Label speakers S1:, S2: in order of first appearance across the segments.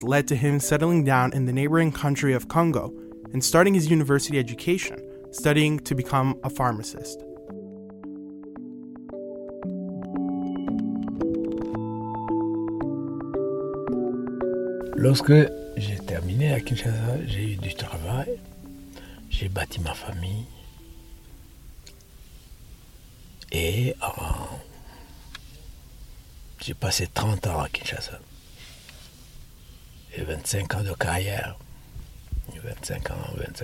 S1: led to him settling down in the neighboring country of Congo and starting his university education, studying to become a pharmacist.
S2: Lorsque j'ai terminé à Kinshasa, j'ai eu du travail, j'ai bâti ma famille et j'ai passé 30 ans à Kinshasa et 25 ans de carrière. 25 ans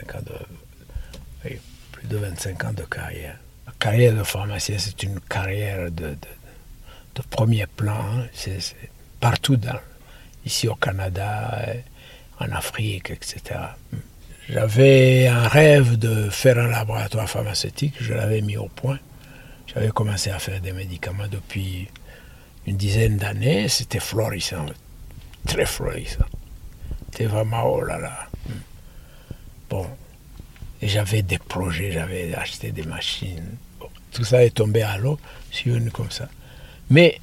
S2: plus de 25 ans de carrière. La carrière de pharmacien, c'est une carrière de premier plan, hein. C'est partout ici au Canada, en Afrique, etc. J'avais un rêve de faire un laboratoire pharmaceutique, je l'avais mis au point. J'avais commencé à faire des médicaments depuis une dizaine d'années, c'était florissant, très florissant. C'était vraiment, oh là là. Bon, et j'avais des projets, j'avais acheté des machines. Bon, tout ça est tombé à l'eau, je suis venu comme ça. Mais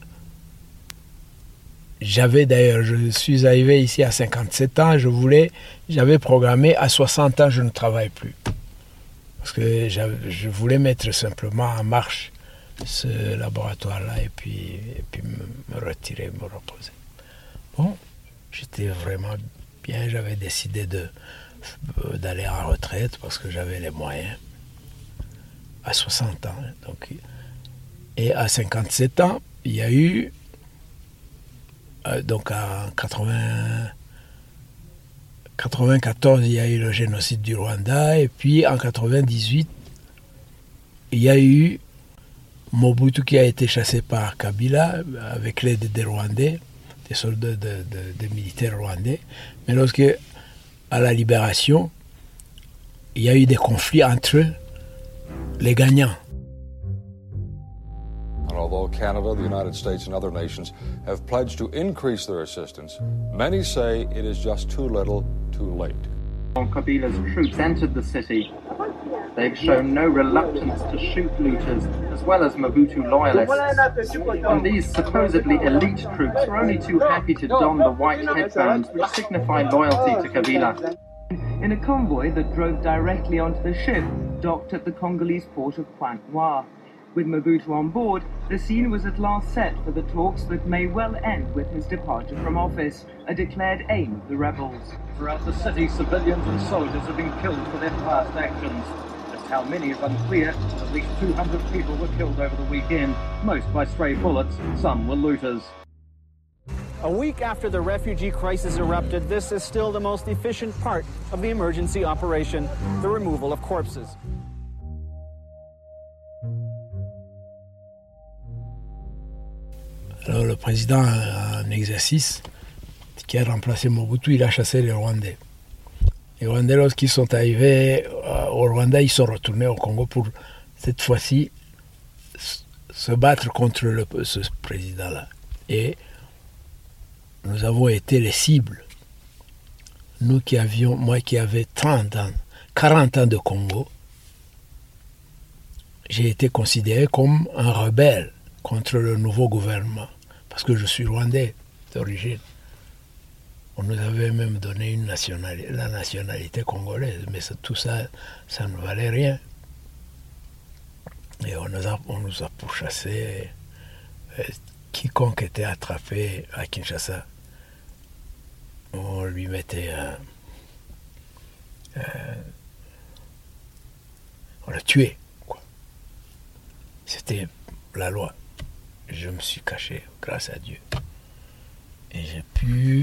S2: je suis arrivé ici à 57 ans, j'avais programmé à 60 ans, je ne travaille plus. Parce que je voulais mettre simplement en marche ce laboratoire-là et puis me retirer, me reposer. Bon, j'étais vraiment bien, j'avais décidé d'aller en retraite parce que j'avais les moyens. À 60 ans. Donc, et à 57 ans, il y a eu donc en 94, il y a eu le génocide du Rwanda, et puis en 98, il y a eu Mobutu qui a été chassé par Kabila avec l'aide des Rwandais, des soldats, des militaires rwandais. Mais lorsque, à la libération, il y a eu des conflits entre les gagnants.
S3: Although Canada, the United States, and other nations have pledged to increase their assistance, many say it is just too little, too late.
S4: Kabila's troops entered the city. They've shown no reluctance to shoot looters, as well as Mobutu loyalists. And these supposedly elite troops were only too happy to don the white headbands, which signify loyalty to Kabila.
S5: In a convoy that drove directly onto the ship, docked at the Congolese port of Pointe-Noire. With Mobutu on board, the scene was at last set for the talks that may well end with his departure from office, a declared aim of the rebels.
S6: Throughout the city, civilians and soldiers have been killed for their past actions. Just how many is unclear. At least 200 people were killed over the weekend, most by stray bullets, some were looters.
S7: A week after the refugee crisis erupted, this is still the most efficient part of the emergency operation, the removal of corpses.
S2: Alors le président en exercice, qui a remplacé Mobutu, il a chassé les Rwandais. Les Rwandais, lorsqu'ils sont arrivés au Rwanda, ils sont retournés au Congo pour, cette fois-ci, se battre contre ce président-là. Et nous avons été les cibles. Nous moi qui avais 30 ans, 40 ans de Congo, j'ai été considéré comme un rebelle contre le nouveau gouvernement, parce que je suis rwandais d'origine. On nous avait même donné la nationalité congolaise, mais tout ça, ça ne valait rien. Et on nous a pourchassés. Quiconque était attrapé à Kinshasa, on lui mettait on le tuait, quoi. C'était la loi. Je me suis caché, grâce à Dieu. Et j'ai pu,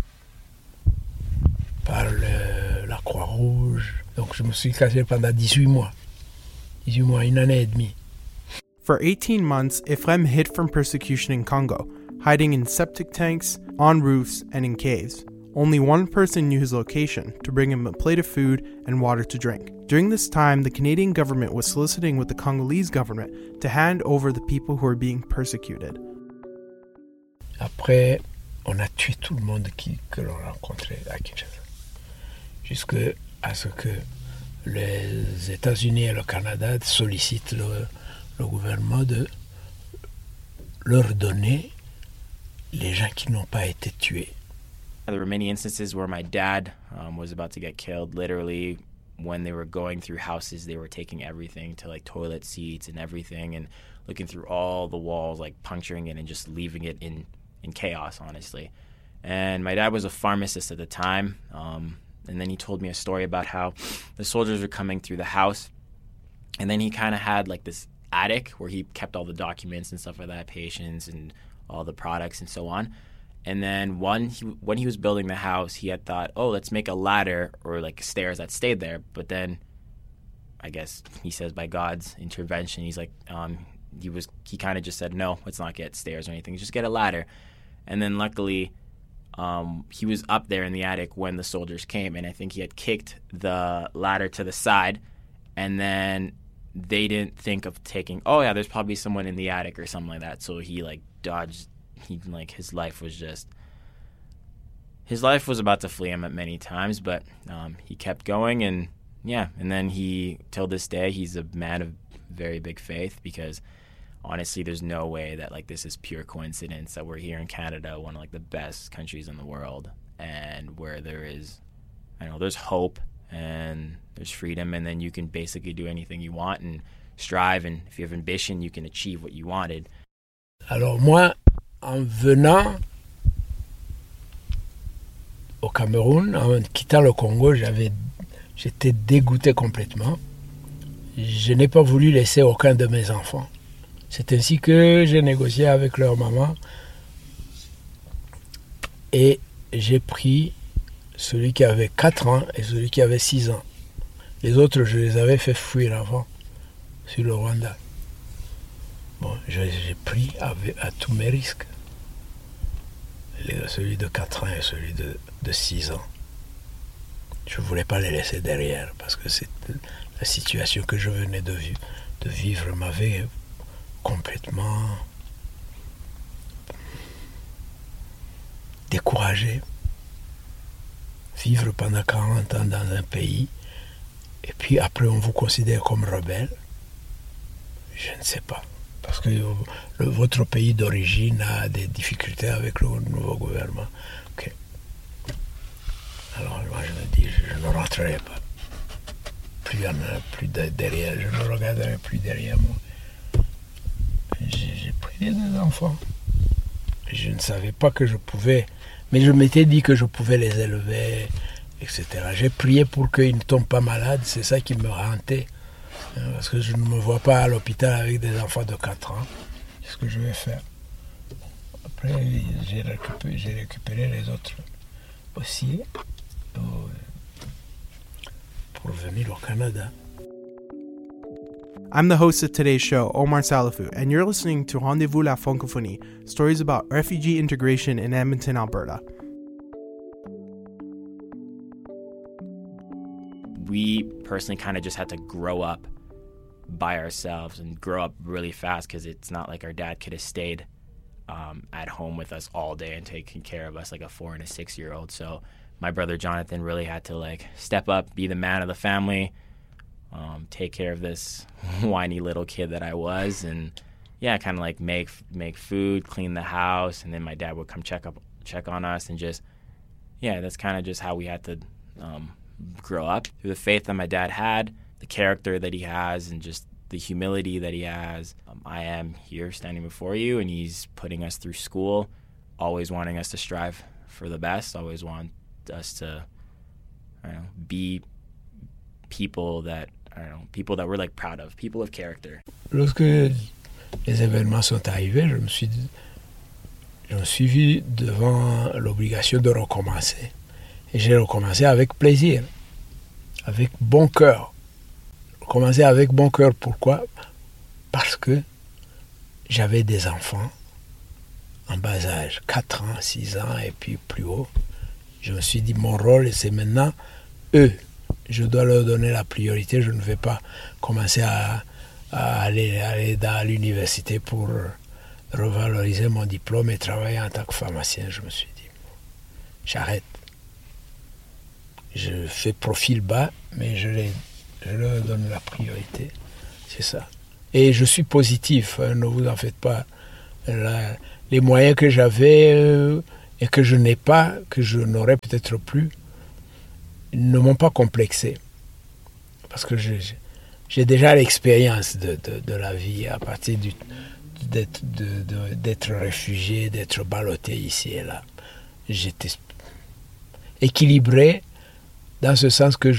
S2: par la Croix-Rouge, donc je me suis caché pendant 18 mois. 18 mois, une année et demie.
S1: For 18 months, Ephraim hid from persecution in Congo, hiding in septic tanks, on roofs, and in caves. Only one person knew his location to bring him a plate of food and water to drink. During this time, the Canadian government was soliciting with the Congolese government to hand over the people who were being persecuted.
S2: Après, on a tué tout le monde que l'on rencontrait à Kinshasa. Jusqu'à ce que les États-Unis et le Canada sollicitent le gouvernement de leur donner les gens qui n'ont pas été tués.
S8: There were many instances where my dad was about to get killed. Literally, when they were going through houses, they were taking everything to like toilet seats and everything and looking through all the walls, like puncturing it and just leaving it in chaos, honestly. And my dad was a pharmacist at the time. And then he told me a story about how the soldiers were coming through the house. And then he kind of had like this attic where he kept all the documents and stuff like that, patients and all the products and so on. And then when he was building the house, he had thought, oh, let's make a ladder or like stairs that stayed there. But then I guess he says by God's intervention, he's like, he kind of just said, no, let's not get stairs or anything. Just get a ladder. And then luckily, he was up there in the attic when the soldiers came. And I think he had kicked the ladder to the side. And then they didn't think of taking, oh, yeah, there's probably someone in the attic or something like that. So he like dodged. His life was about to flee him at many times, but he kept going, and then till this day, he's a man of very big faith, because honestly, there's no way that like this is pure coincidence that we're here in Canada, one of like the best countries in the world, and where there's hope and there's freedom, and then you can basically do anything you want and strive, and if you have ambition, you can achieve what you wanted.
S2: Alors moi, en venant au Cameroun, en quittant le Congo, j'étais dégoûté complètement. Je n'ai pas voulu laisser aucun de mes enfants. C'est ainsi que j'ai négocié avec leur maman et j'ai pris celui qui avait 4 ans et celui qui avait 6 ans. Les autres, je les avais fait fuir avant, sur le Rwanda. Bon, j'ai pris à tous mes risques. Celui de 4 ans et celui de 6 ans. Je ne voulais pas les laisser derrière parce que la situation que je venais de vivre m'avait complètement découragé. Vivre pendant 40 ans dans un pays et puis après on vous considère comme rebelle, je ne sais pas. Parce que votre pays d'origine a des difficultés avec le nouveau gouvernement. Okay. Alors moi je me dis, je ne rentrerai pas. Plus derrière, je ne regarderai plus derrière moi. J'ai pris les 2 enfants. Je ne savais pas que je pouvais, mais je m'étais dit que je pouvais les élever, etc. J'ai prié pour qu'ils ne tombent pas malades, c'est ça qui me hantait. Parce que je ne me vois pas à l'hôpital avec des enfants de 4 ans. C'est ce que je vais faire. Après, j'ai récupéré les autres aussi pour venir au Canada.
S1: I'm the host of today's show, Omar Salafou, and you're listening to Rendezvous la Francophonie, stories about refugee integration in Edmonton, Alberta.
S8: We personally kind of just had to grow up by ourselves and grow up really fast, because it's not like our dad could have stayed at home with us all day and taking care of us like a 4 and a 6-year-old. So my brother Jonathan really had to like step up, be the man of the family, take care of this whiny little kid that I was, and kind of like make food, clean the house, and then my dad would come check on us, and just that's kind of just how we had to grow up, through the faith that my dad had, the character that he has, and just the humility that he has. I am here standing before you, and he's putting us through school, always wanting us to strive for the best, always want us to be people that we're like proud of, people of character.
S2: Lorsque les événements sont arrivés, je me suis vu devant l'obligation de recommencer. Et j'ai recommencé avec plaisir, avec bon cœur. Recommencer avec bon cœur, pourquoi? Parce que j'avais des enfants en bas âge, 4 ans, 6 ans et puis plus haut. Je me suis dit, mon rôle, c'est maintenant eux. Je dois leur donner la priorité. Je ne vais pas commencer à aller dans l'université pour revaloriser mon diplôme et travailler en tant que pharmacien. Je me suis dit, j'arrête. Je fais profil bas, mais je leur donne la priorité. C'est ça. Et je suis positif, ne vous en faites pas. Les moyens que j'avais et que je n'aurais peut-être plus, ne m'ont pas complexé. Parce que j'ai déjà l'expérience de la vie à partir d'être réfugié, d'être ballotté ici et là. J'étais équilibré dans ce sens que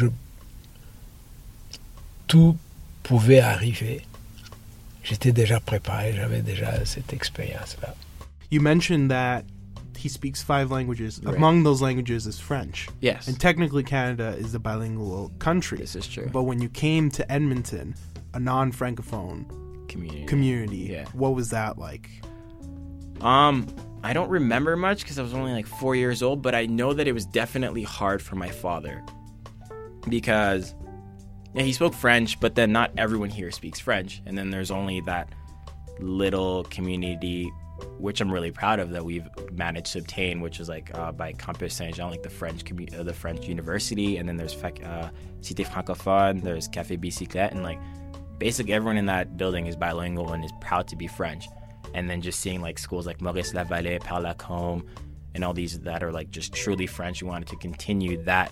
S2: tout pouvait arriver. J'étais déjà préparé, j'avais déjà cette expérience-là.
S1: You mentioned that he speaks 5 languages.
S8: Right.
S1: Among those languages is French.
S8: Yes.
S1: And technically Canada is a bilingual country.
S8: This is true.
S1: But when you came to Edmonton, a non-Francophone community,
S8: Yeah.
S1: what was that like?
S8: I don't remember much because I was only like 4 years old, but I know that it was definitely hard for my father because he spoke French, but then not everyone here speaks French. And then there's only that little community, which I'm really proud of, that we've managed to obtain, which is like by Campus Saint-Jean, like the French university. And then there's Cité Francophone, there's Café Bicyclette, and like basically everyone in that building is bilingual and is proud to be French. And then just seeing like schools like Maurice Lavallée, Père Lacombe, and all these that are like just truly French. We wanted to continue that,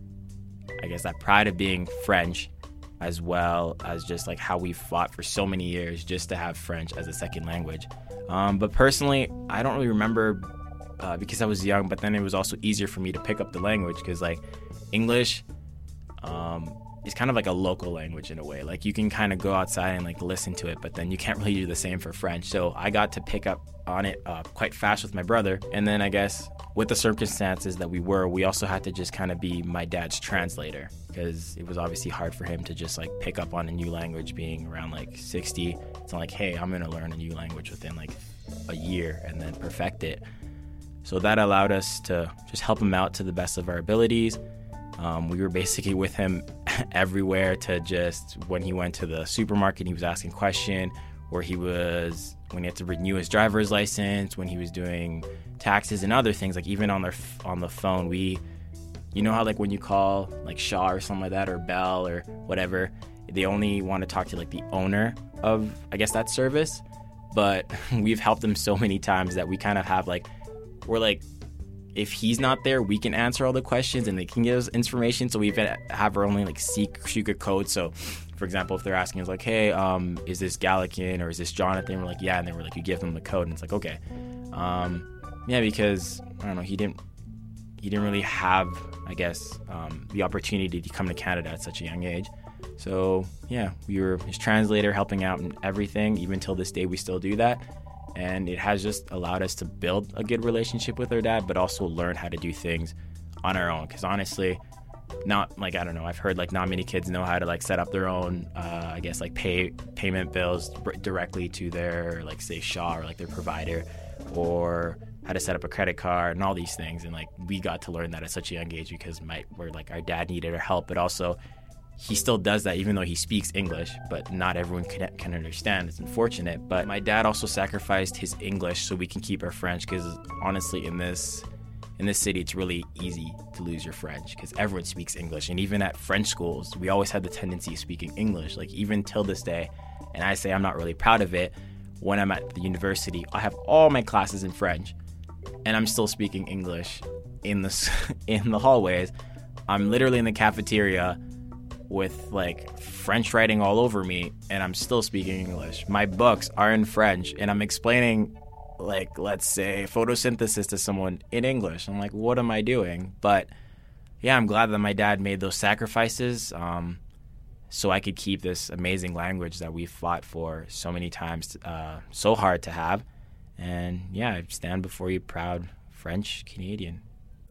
S8: I guess, that pride of being French, as well as just like how we fought for so many years just to have French as a second language. But personally, I don't really remember because I was young, but then it was also easier for me to pick up the language because like English is kind of like a local language in a way. Like you can kind of go outside and like listen to it, but then you can't really do the same for French. So I got to pick up on it quite fast with my brother. And then I guess with the circumstances that we also had to just kind of be my dad's translator because it was obviously hard for him to just like pick up on a new language being around like 60. It's not like, hey, I'm going to learn a new language within like a year and then perfect it. So that allowed us to just help him out to the best of our abilities. We were basically with him everywhere to just, when he went to the supermarket, he was asking questions, or when he had to renew his driver's license, when he was doing taxes and other things, like even on the phone, you know how like when you call like Shaw or something like that, or Bell or whatever, they only want to talk to like the owner of, I guess, that service. But we've helped him so many times that we kind of have like, we're like, if he's not there, we can answer all the questions and they can give us information. So we have our only like secret code. So for example, if they're asking us like, hey, is this Gallican or is this Jonathan? We're like, yeah. And then we're like, you give them the code and it's like, okay. Yeah, because I don't know, he didn't really have, I guess, the opportunity to come to Canada at such a young age. So yeah, we were his translator, helping out in everything. Even till this day, we still do that. And it has just allowed us to build a good relationship with our dad, but also learn how to do things on our own. Because honestly, not like, I don't know, I've heard like not many kids know how to like set up their own, I guess, like payment bills directly to their, like, say, Shaw or like their provider, or how to set up a credit card and all these things. And like we got to learn that at such a young age because our dad needed our help, but also he still does that even though he speaks English, but not everyone can understand. It's unfortunate. But my dad also sacrificed his English so we can keep our French, because honestly in this city it's really easy to lose your French because everyone speaks English. And even at French schools, we always had the tendency of speaking English, like even till this day. And I say I'm not really proud of it. When I'm at the university, I have all my classes in French and I'm still speaking English in the hallways. I'm literally in the cafeteria with like French writing all over me and I'm still speaking English. My books are in French and I'm explaining, like, let's say photosynthesis to someone in English. I'm like, what am I doing? But yeah, I'm glad that my dad made those sacrifices so I could keep this amazing language that we fought for so many times, so hard to have. And yeah, I stand before you proud French Canadian.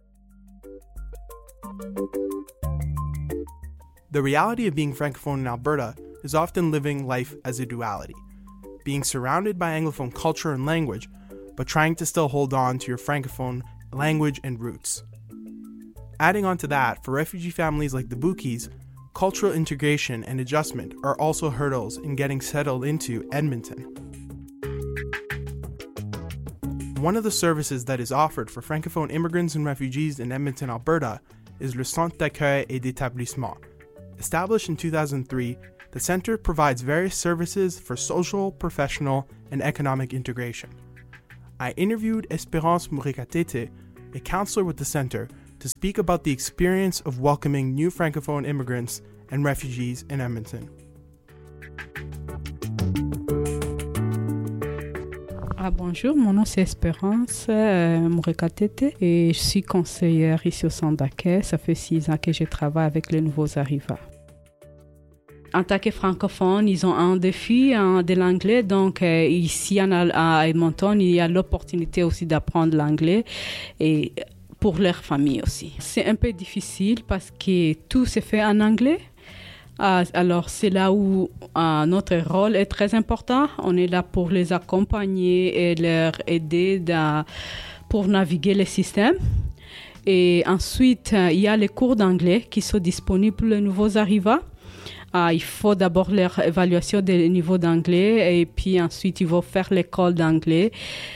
S1: The reality of being Francophone in Alberta is often living life as a duality, being surrounded by Anglophone culture and language, but trying to still hold on to your Francophone language and roots. Adding on to that, for refugee families like the Bukis, cultural integration and adjustment are also hurdles in getting settled into Edmonton. One of the services that is offered for Francophone immigrants and refugees in Edmonton, Alberta, is Le Centre d'accueil et d'établissement. Established in 2003, the center provides various services for social, professional, and economic integration. I interviewed Espérance Mourikatete, a counselor with the center, to speak about the experience of welcoming new Francophone immigrants and refugees in Edmonton.
S9: Bonjour, mon nom c'est Espérance Mourekatete et je suis conseillère ici au centre d'accueil. Ça fait 6 ans que je travaille avec les nouveaux arrivants. En tant que francophone, ils ont un défi de l'anglais. Donc ici à Edmonton, il y a l'opportunité aussi d'apprendre l'anglais et pour leur famille aussi. C'est un peu difficile parce que tout se fait en anglais. Alors, c'est là où notre rôle est très important. On est là pour les accompagner et leur aider pour naviguer le système. Et ensuite, il y a les cours d'anglais qui sont disponibles pour les nouveaux arrivants. Il faut d'abord leur évaluation des niveaux d'anglais et puis ensuite, ils vont faire l'école d'anglais.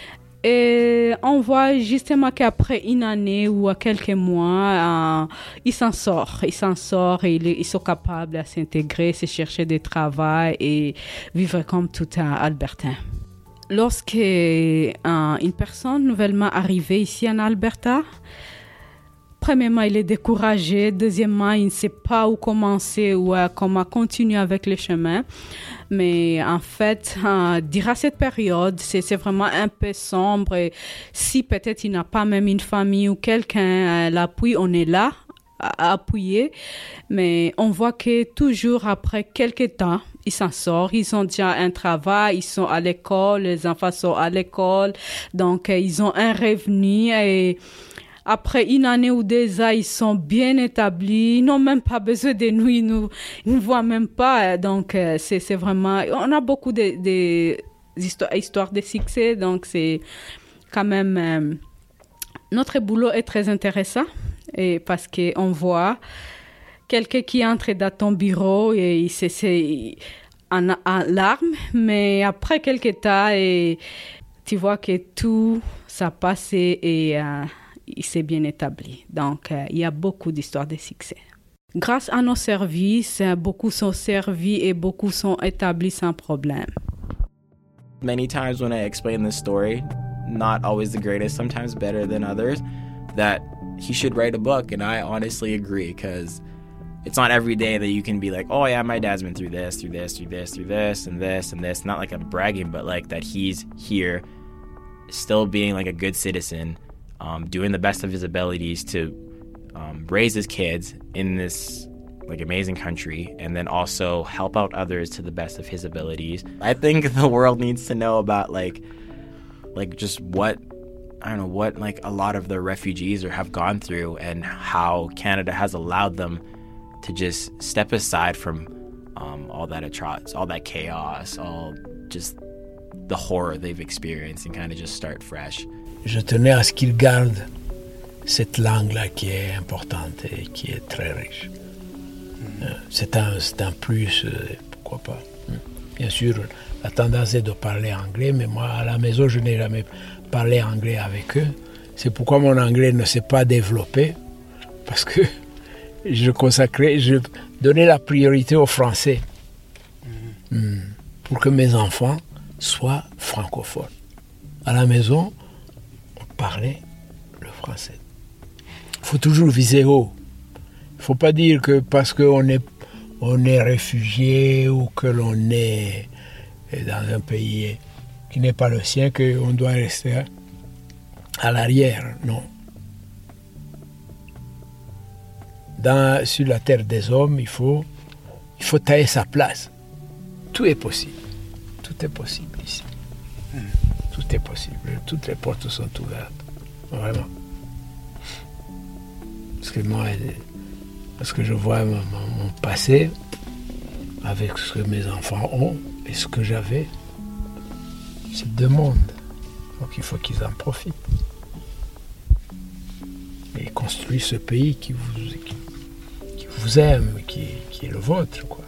S9: Et on voit justement qu'après une année ou à quelques mois, ils s'en sortent et ils sont capables de s'intégrer, se chercher du travail et vivre comme tout un Albertain. Lorsque une personne nouvellement arrivée ici en Alberta, premièrement, il est découragé. Deuxièmement, il ne sait pas où commencer ou comment continuer avec le chemin. Mais en fait, durant cette période, c'est vraiment un peu sombre. Et si peut-être il n'a pas même une famille ou quelqu'un l'appuie, on est là à appuyer. Mais on voit que toujours après quelques temps, ils s'en sortent. Ils ont déjà un travail, ils sont à l'école, les enfants sont à l'école. Donc, ils ont un revenu et après une année ou 2 ans, ils sont bien établis. Ils n'ont même pas besoin de nous. Ils ne voient même pas. Donc, c'est vraiment... On a beaucoup d'histoires de succès. Donc, c'est quand même... notre boulot est très intéressant et parce qu'on voit quelqu'un qui entre dans ton bureau et c'est en larmes. Mais après quelques temps, et tu vois que tout ça passe et il s'est bien établi. Donc, il y a beaucoup d'histoires de succès. Grâce à nos services, beaucoup sont servis et beaucoup sont établis sans problème.
S8: Many times when I explain this story, not always the greatest, sometimes better than others, that he should write a book, and I honestly agree, because it's not every day that you can be like, oh yeah, my dad's been through this, and this. Not like I'm bragging, but like that he's here, still being like a good citizen, doing the best of his abilities to raise his kids in this like amazing country, and then also help out others to the best of his abilities. I think the world needs to know about like just what like a lot of the refugees have gone through, and how Canada has allowed them to just step aside from all that atrocities, all that chaos, all just the horror they've experienced, and kind of just start fresh.
S2: Je tenais à ce qu'ils gardent cette langue-là qui est importante et qui est très riche. C'est un plus, pourquoi pas. Bien sûr, la tendance est de parler anglais, mais moi, à la maison, je n'ai jamais parlé anglais avec eux. C'est pourquoi mon anglais ne s'est pas développé, parce que je donnais la priorité au français pour que mes enfants soient francophones. À la maison, on parlait le français. Il faut toujours viser haut. Il ne faut pas dire que parce qu'on est réfugié ou que l'on est dans un pays qui n'est pas le sien qu'on doit rester à l'arrière. Non. Sur la terre des hommes, il faut tailler sa place. Tout est possible. Tout est possible ici. Tout est possible. Toutes les portes sont ouvertes. Vraiment. Parce que je vois mon passé avec ce que mes enfants ont et ce que j'avais. C'est 2 mondes. Donc il faut qu'ils en profitent. Et construire ce pays qui vous aime, qui est le vôtre, quoi.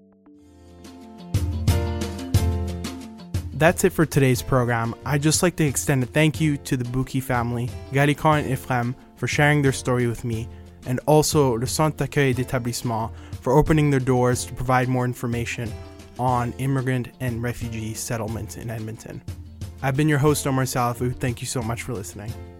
S1: That's it for today's program. I'd just like to extend a thank you to the Bouki family, Gallican and Ephraim, for sharing their story with me, and also le Centre d'accueil d'établissement for opening their doors to provide more information on immigrant and refugee settlements in Edmonton. I've been your host, Omar Salafou. Thank you so much for listening.